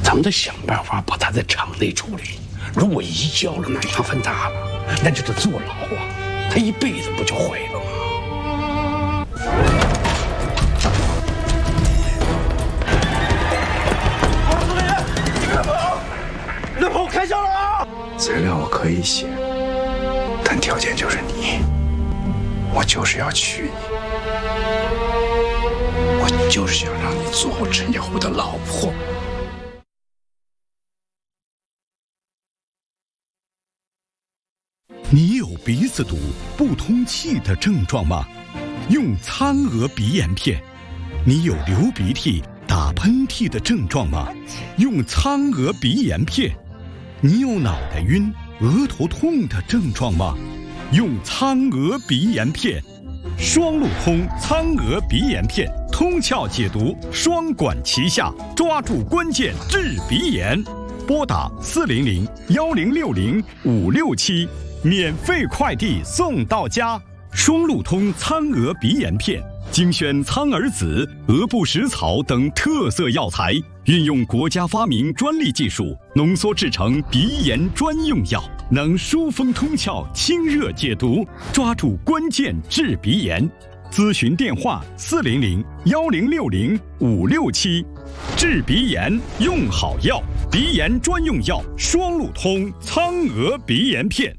咱们得想办法把他在场内处理。如果一交了，那麻烦大了，那就得坐牢啊！他一辈子不就毁了吗？ 王司令，你别跑！别跑，我开枪了啊！ 资料我可以写，但条件就是你，我就是要娶你，我就是想让你做我陈家户的老婆。 你有鼻子堵、不通气的症状吗？用苍娥鼻炎片。你有流鼻涕、打喷嚏的症状吗？用苍娥鼻炎片。你有脑袋晕、额头痛的症状吗？用苍娥鼻炎片。双路通苍娥鼻炎片，通窍解毒，双管齐下，抓住关键治鼻炎。拨打400-1060-567。免费快递送到家，双路通苍娥鼻炎片，精选苍耳子、鹅不食草等特色药材，运用国家发明专利技术，浓缩制成鼻炎专用药，能疏风通窍、清热解毒，抓住关键治鼻炎。咨询电话400-1060-567。治鼻炎用好药，鼻炎专用药双路通苍娥鼻炎片。